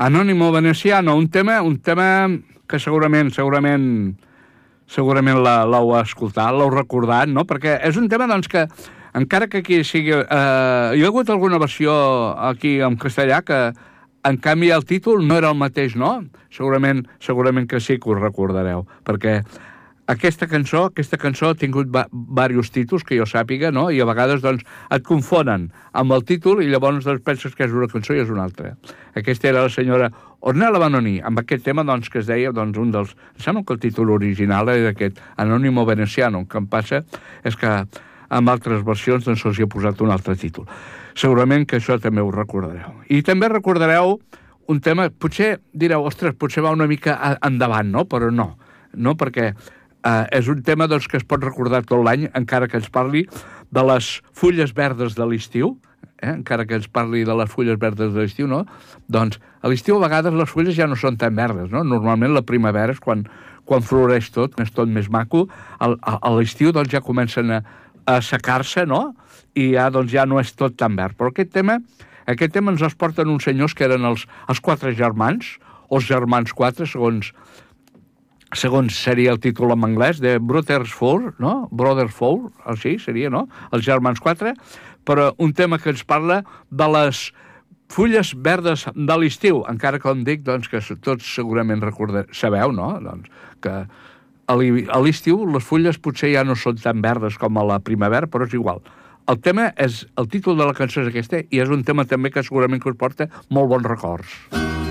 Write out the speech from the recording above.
Anónimo Veneciano, un tema que segurament l'heu escoltat, l'heu recordat, no? Perquè és un tema, doncs, que encara que aquí sigui... hi ha hagut alguna versió aquí en castellà que, en canvi, el títol no era el mateix, no? Segurament que sí que us recordareu, perquè aquesta cançó ha tingut diversos títols, que jo sàpiga, no? I a vegades, doncs, et confonen amb el títol i llavors doncs, penses que és una cançó i és una altra. Aquesta era la senyora Ornella Vanoni, amb aquest tema, doncs, que es deia, doncs, un dels... Em sembla que el títol original era aquest, Anónimo Veneciano. El que em passa és que amb altres versions doncs, se'ls hi ha posat un altre títol. Segurament que això també ho recordareu. I també recordareu un tema, potser direu, ostres, potser va una mica endavant, no? Però no, perquè és un tema doncs, que es pot recordar tot l'any, encara que ens parli de les fulles verdes de l'estiu, encara que ens parli de les fulles verdes de l'estiu, no? Doncs a l'estiu a vegades les fulles ja no són tan verdes, no? Normalment la primavera és quan floreix tot, és tot més maco. A l'estiu doncs, ja comencen a secar-se, no? I ja no és tot tan verd. Però aquest tema ens els porten uns senyors que eren els 4 germans, o els germans 4, segons seria el títol en anglès, de Brothers Four, no? Brothers Four, així seria, no? Els germans 4, però un tema que ens parla de les fulles verdes de l'estiu, encara que em dic, doncs, que tots segurament sabeu, no? Doncs, que a l'estiu les fulles potser ja no són tan verdes com a la primavera, però és igual. El títol de la cançó és aquesta, i és un tema també que segurament que us porta molt bons records.